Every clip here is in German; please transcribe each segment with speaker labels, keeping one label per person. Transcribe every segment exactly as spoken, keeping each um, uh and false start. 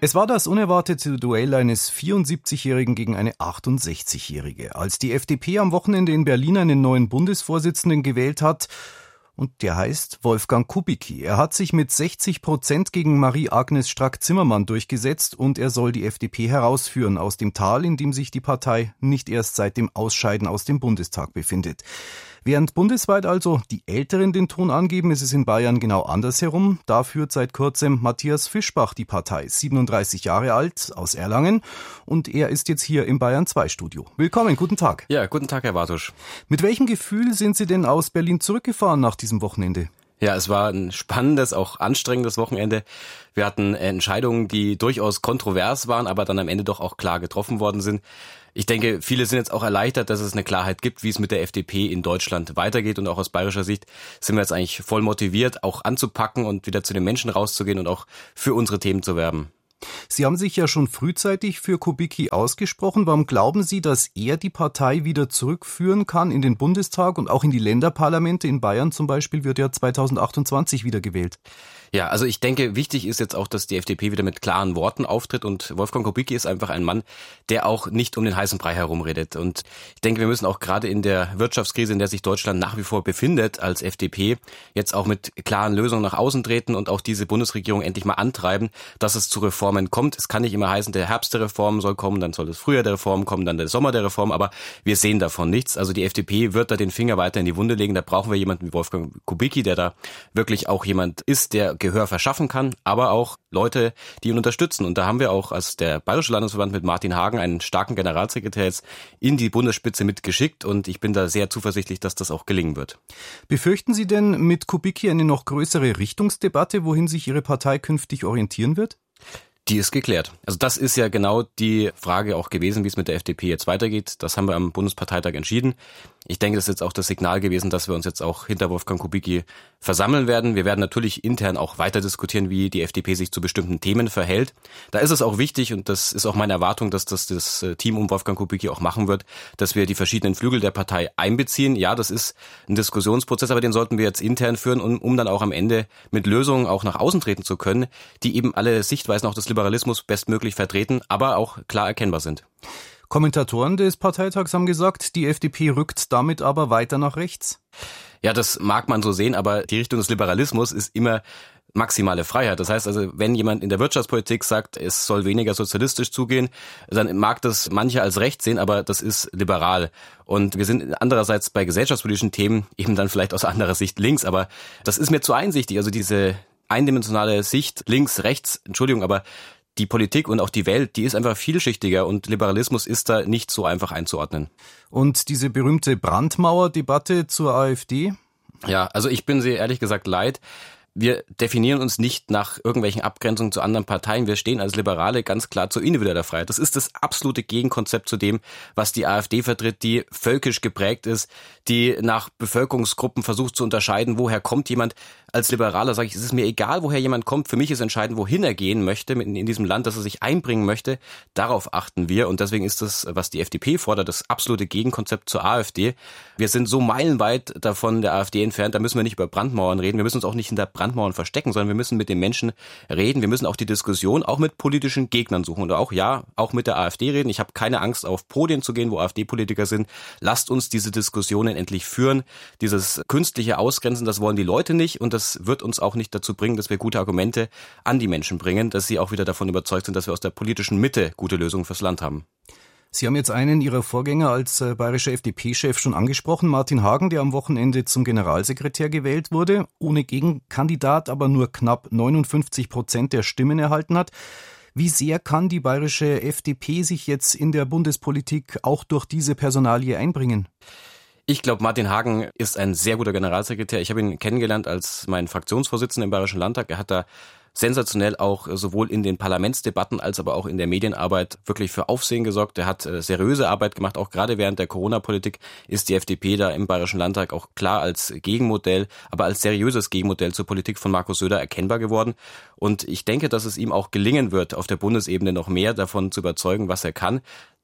Speaker 1: Es war das unerwartete Duell eines vierundsiebzigjährigen gegen eine achtundsechzigjährige. Als die F D P am Wochenende in Berlin einen neuen Bundesvorsitzenden gewählt hat, und der heißt Wolfgang Kubicki. Er hat sich mit sechzig Prozent gegen Marie-Agnes Strack-Zimmermann durchgesetzt und er soll die F D P herausführen aus dem Tal, in dem sich die Partei nicht erst seit dem Ausscheiden aus dem Bundestag befindet. Während bundesweit also die Älteren den Ton angeben, ist es in Bayern genau andersherum. Da führt seit kurzem Matthias Fischbach die Partei, siebenunddreißig Jahre alt, aus Erlangen. Und er ist jetzt hier im Bayern zwei Studio. Willkommen, guten Tag.
Speaker 2: Ja, guten Tag, Herr Bartusch.
Speaker 1: Mit welchem Gefühl sind Sie denn aus Berlin zurückgefahren nach diesem Wochenende?
Speaker 2: Ja, es war ein spannendes, auch anstrengendes Wochenende. Wir hatten Entscheidungen, die durchaus kontrovers waren, aber dann am Ende doch auch klar getroffen worden sind. Ich denke, viele sind jetzt auch erleichtert, dass es eine Klarheit gibt, wie es mit der F D P in Deutschland weitergeht. Und auch aus bayerischer Sicht sind wir jetzt eigentlich voll motiviert, auch anzupacken und wieder zu den Menschen rauszugehen und auch für unsere Themen zu werben.
Speaker 1: Sie haben sich ja schon frühzeitig für Kubicki ausgesprochen. Warum glauben Sie, dass er die Partei wieder zurückführen kann in den Bundestag und auch in die Länderparlamente? In Bayern zum Beispiel wird ja zweitausendachtundzwanzig wieder gewählt.
Speaker 2: Ja, also ich denke, wichtig ist jetzt auch, dass die F D P wieder mit klaren Worten auftritt und Wolfgang Kubicki ist einfach ein Mann, der auch nicht um den heißen Brei herumredet. Und ich denke, wir müssen auch gerade in der Wirtschaftskrise, in der sich Deutschland nach wie vor befindet, als F D P jetzt auch mit klaren Lösungen nach außen treten und auch diese Bundesregierung endlich mal antreiben, dass es zu Reformen kommt. Es kann nicht immer heißen, der Herbst der Reform soll kommen, dann soll das Frühjahr der Reform kommen, dann der Sommer der Reform, aber wir sehen davon nichts. Also die F D P wird da den Finger weiter in die Wunde legen. Da brauchen wir jemanden wie Wolfgang Kubicki, der da wirklich auch jemand ist, der Gehör verschaffen kann, aber auch Leute, die ihn unterstützen. Und da haben wir auch als der Bayerische Landesverband mit Martin Hagen einen starken Generalsekretär jetzt in die Bundesspitze mitgeschickt und ich bin da sehr zuversichtlich, dass das auch gelingen wird.
Speaker 1: Befürchten Sie denn mit Kubicki eine noch größere Richtungsdebatte, wohin sich Ihre Partei künftig orientieren wird?
Speaker 2: Die ist geklärt. Also das ist ja genau die Frage auch gewesen, wie es mit der F D P jetzt weitergeht. Das haben wir am Bundesparteitag entschieden. Ich denke, das ist jetzt auch das Signal gewesen, dass wir uns jetzt auch hinter Wolfgang Kubicki versammeln werden. Wir werden natürlich intern auch weiter diskutieren, wie die F D P sich zu bestimmten Themen verhält. Da ist es auch wichtig und das ist auch meine Erwartung, dass das das Team um Wolfgang Kubicki auch machen wird, dass wir die verschiedenen Flügel der Partei einbeziehen. Ja, das ist ein Diskussionsprozess, aber den sollten wir jetzt intern führen, um, um dann auch am Ende mit Lösungen auch nach außen treten zu können, die eben alle Sichtweisen auch des Liberalismus bestmöglich vertreten, aber auch klar erkennbar sind.
Speaker 1: Kommentatoren des Parteitags haben gesagt, die F D P rückt damit aber weiter nach rechts.
Speaker 2: Ja, das mag man so sehen, aber die Richtung des Liberalismus ist immer maximale Freiheit. Das heißt also, wenn jemand in der Wirtschaftspolitik sagt, es soll weniger sozialistisch zugehen, dann mag das manche als rechts sehen, aber das ist liberal. Und wir sind andererseits bei gesellschaftspolitischen Themen eben dann vielleicht aus anderer Sicht links, aber das ist mir zu einsichtig. Also diese eindimensionale Sicht links, rechts, Entschuldigung, aber die Politik und auch die Welt, die ist einfach vielschichtiger und Liberalismus ist da nicht so einfach einzuordnen.
Speaker 1: Und diese berühmte Brandmauer-Debatte zur AfD?
Speaker 2: Ja, also ich bin sehr ehrlich gesagt leid. Wir definieren uns nicht nach irgendwelchen Abgrenzungen zu anderen Parteien. Wir stehen als Liberale ganz klar zur individueller Freiheit. Das ist das absolute Gegenkonzept zu dem, was die AfD vertritt, die völkisch geprägt ist, die nach Bevölkerungsgruppen versucht zu unterscheiden, woher kommt jemand. Als Liberaler sage ich, es ist mir egal, woher jemand kommt. Für mich ist entscheidend, wohin er gehen möchte in diesem Land, dass er sich einbringen möchte. Darauf achten wir und deswegen ist das, was die F D P fordert, das absolute Gegenkonzept zur AfD. Wir sind so meilenweit davon der AfD entfernt, da müssen wir nicht über Brandmauern reden. Wir müssen uns auch nicht hinter Brandmauern verstecken, sondern wir müssen mit den Menschen reden. Wir müssen auch die Diskussion auch mit politischen Gegnern suchen und auch, ja, auch mit der AfD reden. Ich habe keine Angst, auf Podien zu gehen, wo AfD-Politiker sind. Lasst uns diese Diskussionen endlich führen. Dieses künstliche Ausgrenzen, das wollen die Leute nicht und das wird uns auch nicht dazu bringen, dass wir gute Argumente an die Menschen bringen, dass sie auch wieder davon überzeugt sind, dass wir aus der politischen Mitte gute Lösungen fürs Land haben.
Speaker 1: Sie haben jetzt einen Ihrer Vorgänger als äh, bayerischer F D P-Chef schon angesprochen, Martin Hagen, der am Wochenende zum Generalsekretär gewählt wurde, ohne Gegenkandidat, aber nur knapp neunundfünfzig Prozent der Stimmen erhalten hat. Wie sehr kann die bayerische F D P sich jetzt in der Bundespolitik auch durch diese Personalie einbringen?
Speaker 2: Ich glaube, Martin Hagen ist ein sehr guter Generalsekretär. Ich habe ihn kennengelernt als mein Fraktionsvorsitzender im Bayerischen Landtag. Er hat da sensationell auch sowohl in den Parlamentsdebatten als aber auch in der Medienarbeit wirklich für Aufsehen gesorgt. Er hat seriöse Arbeit gemacht, auch gerade während der Corona-Politik ist die F D P da im Bayerischen Landtag auch klar als Gegenmodell, aber als seriöses Gegenmodell zur Politik von Markus Söder erkennbar geworden. Und ich denke, dass es ihm auch gelingen wird, auf der Bundesebene noch mehr davon zu überzeugen, was er kann.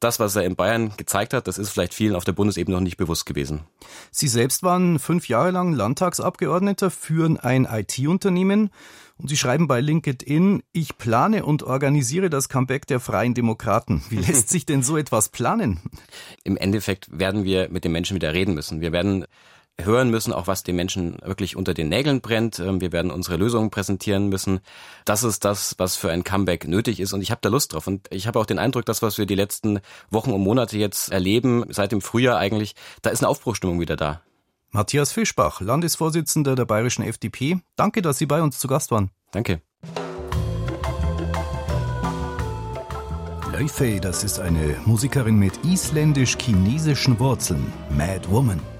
Speaker 2: das, was er in Bayern gezeigt hat, das ist vielleicht vielen auf der Bundesebene noch nicht bewusst gewesen.
Speaker 1: Sie selbst waren fünf Jahre lang Landtagsabgeordneter, führen ein I T-Unternehmen und Sie schreiben bei LinkedIn, ich plane und organisiere das Comeback der Freien Demokraten. Wie lässt sich denn so etwas planen?
Speaker 2: Im Endeffekt werden wir mit den Menschen wieder reden müssen. Wir werden hören müssen, auch was den Menschen wirklich unter den Nägeln brennt. Wir werden unsere Lösungen präsentieren müssen. Das ist das, was für ein Comeback nötig ist und ich habe da Lust drauf. Und ich habe auch den Eindruck, das, was wir die letzten Wochen und Monate jetzt erleben, seit dem Frühjahr eigentlich, da ist eine Aufbruchstimmung wieder da.
Speaker 1: Matthias Fischbach, Landesvorsitzender der bayerischen F D P. Danke, dass Sie bei uns zu Gast waren.
Speaker 2: Danke.
Speaker 1: Laufey, das ist eine Musikerin mit isländisch-chinesischen Wurzeln. Mad Woman.